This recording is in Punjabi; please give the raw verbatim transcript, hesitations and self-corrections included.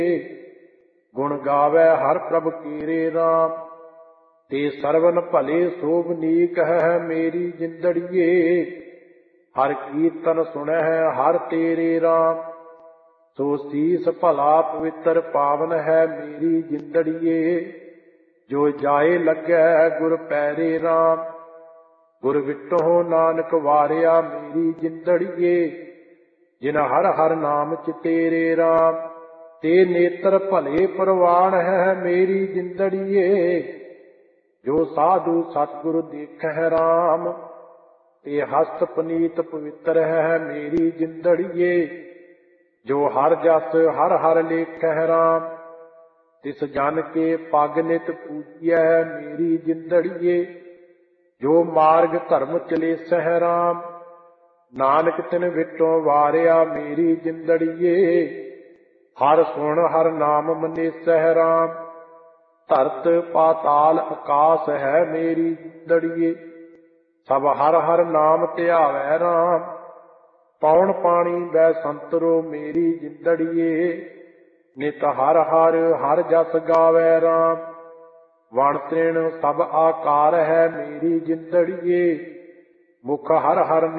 ਗੁਣ ਗਾਵੈ ਹਰ ਪ੍ਰਭ ਕੀਰੇ ਰਾਮ। ਤੇ ਸਰਵਨ ਭਲੇ ਸੋਭਨੀਕ ਹੈ ਮੇਰੀ ਜਿੰਦੜੀਏ, ਹਰ ਕੀਰਤਨ ਸੁਣਹਿ ਹਰ ਤੇਰੇ ਰਾਮ। ਸੋ ਸੀਸ ਭਲਾ ਪਵਿੱਤਰ ਪਾਵਨ ਹੈ ਮੇਰੀ ਜਿੰਦੜੀਏ, ਜੋ ਜਾਏ ਲੱਗੈ ਗੁਰ ਪੈਰੇ ਰਾਮ। ਗੁਰ ਵਿਟੋ ਨਾਨਕ ਵਾਰਿਆ ਮੇਰੀ ਜਿੰਦੜੀਏ, ਜਿਨ ਹਰ ਹਰ ਨਾਮ ਚਿਤੇਰੇ ਰਾਮ। ਤੇ ਨੇਤਰ ਭਲੇ ਪ੍ਰਵਾਨ ਹੈ ਮੇਰੀ ਜਿੰਦੜੀਏ, ਜੋ ਸਾਧੂ ਸਤਿਗੁਰ ਦੇਖਹਿ ਰਾਮ। ਤੇ ਹਸਤ ਪਨੀਤ ਪਵਿੱਤਰ ਹੈ ਮੇਰੀ ਜਿੰਦੜੀਏ, ਜੋ ਹਰ ਜਸ ਹਰ ਹਰ ਲੇਖਹਿ ਰਾਮ। ਤਿਸ ਜਨ ਕੇ ਪਗ ਨਿਤ ਪੂਜਿਐ ਮੇਰੀ ਜਿੰਦੜੀਏ, ਜੋ ਮਾਰਗ ਧਰਮ ਚਲੇਸਹਿ ਰਾਮ। ਨਾਨਕ ਤਿਨ ਵਿਟੋ ਵਾਰਿਆ ਮੇਰੀ ਜਿੰਦੜੀਏ, ਹਰ ਸੁਣ ਹਰ ਨਾਮ ਮਨੇਸਹਿ ਰਾਮ। ਧਰਤ ਪਾਤਾਲ ਆਕਾਸ ਹੈ ਮੇਰੀ ਜਿੰਦੜੀਏ, ਸਭ ਹਰ ਹਰ ਨਾਮ ਧਿਆਵੈ ਰਾਮ। ਪੌਣ ਪਾਣੀ ਬੈ ਸੰਤਰੋ ਮੇਰੀ ਜਿੰਦੜੀਏ, ਨਿਤ ਹਰ ਹਰ ਹਰ ਜਸ ਗਾਵੈ ਰਾਮ। ਵਣ ਤ੍ਰਿਣ ਸਭ ਆਕਾਰ ਹੈ ਮੇਰੀ ਜਿੰਦੜੀਏ, ਮੁਖ ਹਰ ਹਰ